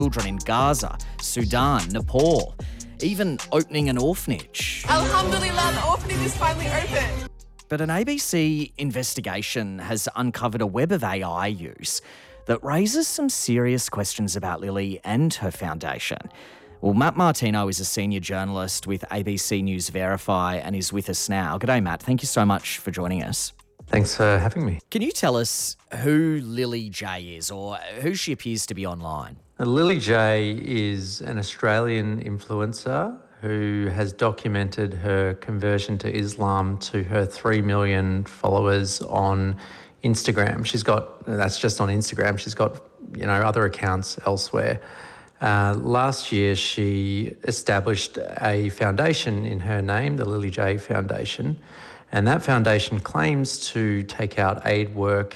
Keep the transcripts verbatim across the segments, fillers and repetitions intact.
children in Gaza, Sudan, Nepal, even opening an orphanage. Alhamdulillah, the orphanage is finally open. But an A B C investigation has uncovered a web of A I use that raises some serious questions about Lily and her foundation. Well, Matt Martino is a senior journalist with A B C News Verify and is with us now. G'day, Matt. Thank you so much for joining us. Thanks for having me. Can you tell us who Lily J is or who she appears to be online? Lily J is an Australian influencer who has documented her conversion to Islam to her three million followers on Instagram. She's got, that's just on Instagram, she's got, you know, other accounts elsewhere. Uh, last year, she established a foundation in her name, the Lily J Foundation, and that foundation claims to take out aid work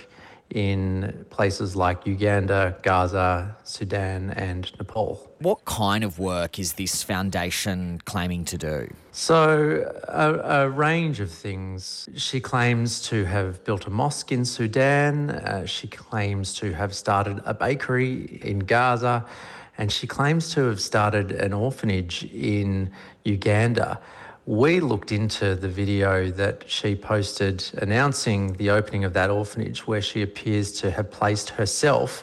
in places like Uganda, Gaza, Sudan and Nepal. What kind of work is this foundation claiming to do? So, a, a range of things. She claims to have built a mosque in Sudan, uh, she claims to have started a bakery in Gaza, and she claims to have started an orphanage in Uganda. We looked into the video that she posted announcing the opening of that orphanage, where she appears to have placed herself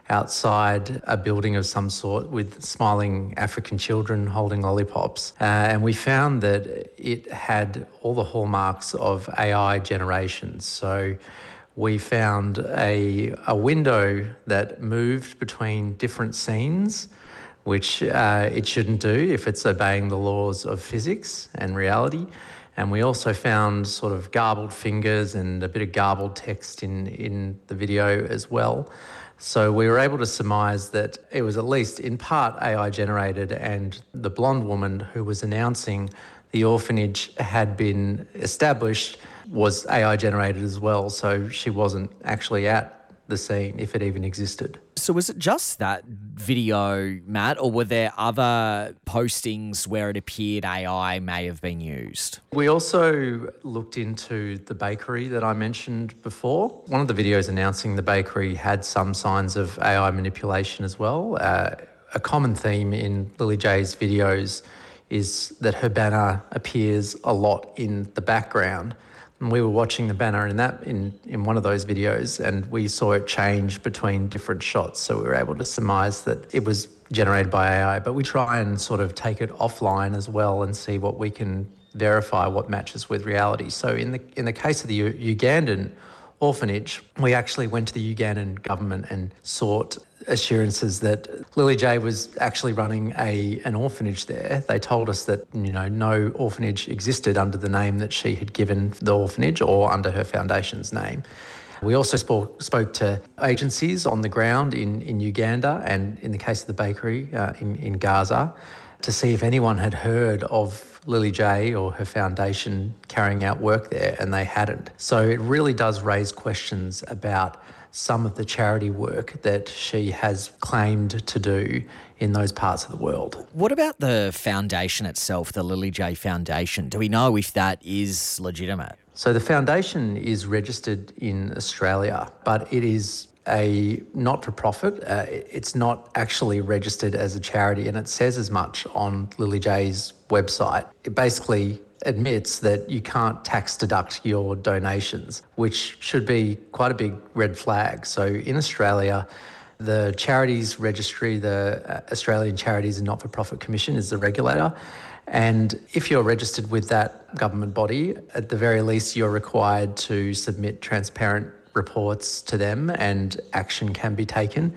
outside a building of some sort with smiling African children holding lollipops. Uh, and we found that it had all the hallmarks of A I generation. So we found a, a window that moved between different scenes, which uh, it shouldn't do if it's obeying the laws of physics and reality. And we also found sort of garbled fingers and a bit of garbled text in, in the video as well. So we were able to surmise that it was at least in part A I generated, and the blonde woman who was announcing the orphanage had been established was A I generated as well. So she wasn't actually at the scene, if it even existed. So was it just that video, Matt, or were there other postings where it appeared A I may have been used? We also looked into the bakery that I mentioned before. One of the videos announcing the bakery had some signs of A I manipulation as well. Uh, a common theme in Lily J's videos is that her banner appears a lot in the background. And we were watching the banner in that in, in one of those videos, and we saw it change between different shots. So we were able to surmise that it was generated by A I. But we try and sort of take it offline as well and see what we can verify, what matches with reality. So in the in the case of the U- Ugandan orphanage, we actually went to the Ugandan government and sought assurances that Lily J was actually running a an orphanage there. They told us that, you know, no orphanage existed under the name that she had given the orphanage or under her foundation's name. We also spoke, spoke to agencies on the ground in, in Uganda and in the case of the bakery uh, in, in Gaza to see if anyone had heard of Lily J or her foundation carrying out work there, and they hadn't. So it really does raise questions about some of the charity work that she has claimed to do in those parts of the world. What about the foundation itself, the Lily J Foundation? Do we know if that is legitimate? So the foundation is registered in Australia, but it is a not-for-profit. Uh, it's not actually registered as a charity, and it says as much on Lily J's website. It basically admits that you can't tax deduct your donations, which should be quite a big red flag. So in Australia, the Charities Registry, the Australian Charities and Not-for-Profit Commission, is the regulator. And if you're registered with that government body, at the very least, you're required to submit transparent reports to them, and action can be taken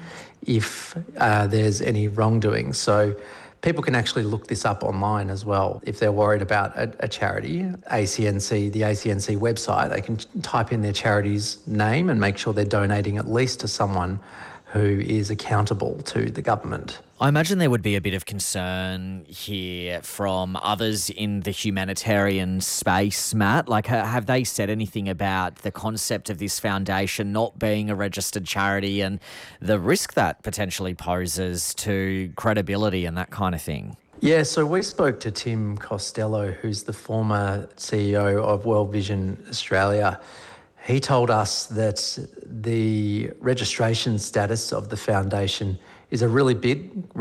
if uh, there's any wrongdoing. So people can actually look this up online as well. If they're worried about a, a charity, A C N C, the A C N C website, they can type in their charity's name and make sure they're donating at least to someone who is accountable to the government. I imagine there would be a bit of concern here from others in the humanitarian space, Matt. Like, have they said anything about the concept of this foundation not being a registered charity and the risk that potentially poses to credibility and that kind of thing? Yeah, so we spoke to Tim Costello, who's the former C E O of World Vision Australia. He told us that the registration status of the foundation is a really big